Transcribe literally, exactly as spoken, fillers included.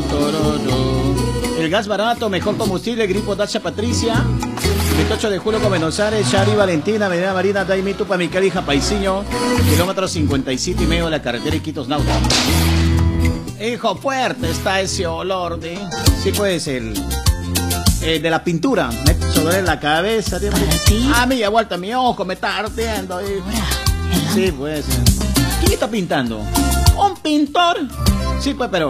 El gas barato, mejor combustible, Gripo Dacia Patricia. veintiocho de julio, Buenos Aires, Shari Valentina, Avenida Marina, Daimi, Tupamicali, Japaiciño, kilómetro cincuenta y siete y medio de la carretera Iquitos Nauta. Hijo, fuerte está ese olor de... Sí, pues, el... Eh, de la pintura. Me sudor en la cabeza. Tío. Ah, me llevó vuelta mi ojo, me está ardiendo. Eh. Sí, pues. ¿Quién está pintando? ¿Un pintor? Sí, pues, pero...